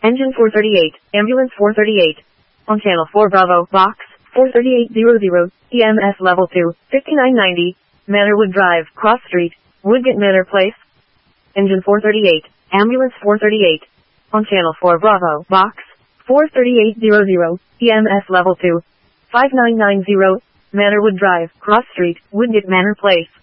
Engine 438, Ambulance 438. On Channel 4 Bravo, Box 43800, EMS Level 2, 5990, Manorwood Drive, Cross Street, Woodgate Manor Place. Engine 438, Ambulance 438. On Channel 4 Bravo, Box 43800, EMS Level 2, 5990, Manorwood Drive, Cross Street, Woodgate Manor Place.